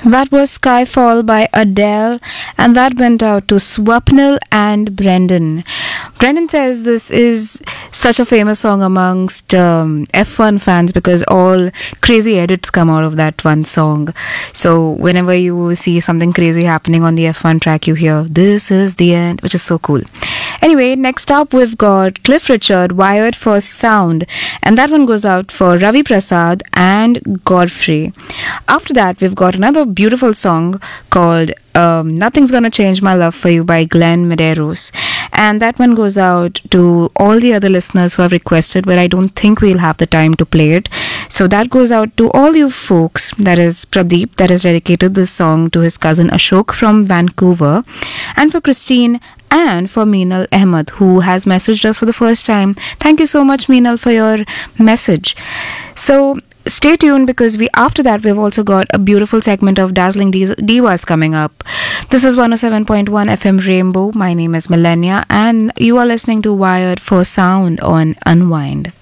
That was Skyfall by Adele, and that went out to Swapnil and Brendan. Brendan says this is such a famous song amongst F1 fans because all crazy edits come out of that one song. So, whenever you see something crazy happening on the F1 track, you hear, "This is the end," which is so cool. Anyway, next up, we've got Cliff Richard, Wired for Sound, and that one goes out for Ravi Prasad and Godfrey. After that, we've got another beautiful song called Nothing's Gonna Change My Love for You by Glenn Medeiros, and that one goes out to all the other listeners who have requested, but I don't think we'll have the time to play it. So that goes out to all you folks. That is Pradeep, that has dedicated this song to his cousin Ashok from Vancouver, and for Christine and for Meenal Ahmed, who has messaged us for the first time. Thank you so much, Meenal, for your message. So stay tuned, because after that we've also got a beautiful segment of Dazzling Divas coming up. This is 107.1 FM Rainbow. My name is Millennia, and you are listening to Wired for Sound on Unwind.